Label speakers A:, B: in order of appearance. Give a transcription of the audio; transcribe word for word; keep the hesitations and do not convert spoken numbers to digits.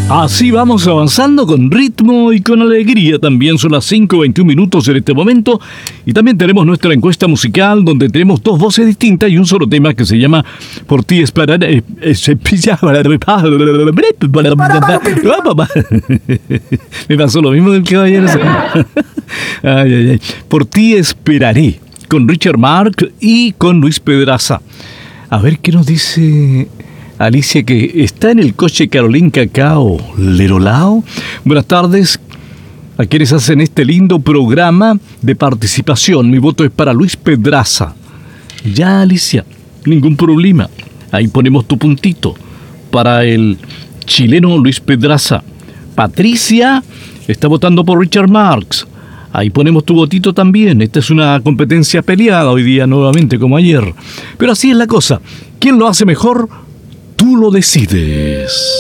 A: Así vamos avanzando con ritmo y con alegría. También son las cinco veintiún minutos en este momento. Y también tenemos nuestra encuesta musical donde tenemos dos voces distintas y un solo tema que se llama Por ti esperaré. Me pasó lo mismo del caballero. Ay, ay, ay. Por ti esperaré. Con Richard Marx y con Luis Pedraza. A ver qué nos dice Alicia, que está en el coche Carolín Cacao Lerolao. Buenas tardes a quienes hacen este lindo programa de participación. Mi voto es para Luis Pedraza. Ya, Alicia, ningún problema. Ahí ponemos tu puntito para el chileno Luis Pedraza. Patricia está votando por Richard Marx. Ahí ponemos tu votito también. Esta es una competencia peleada hoy día nuevamente como ayer. Pero así es la cosa. ¿Quién lo hace mejor? Tú lo decides.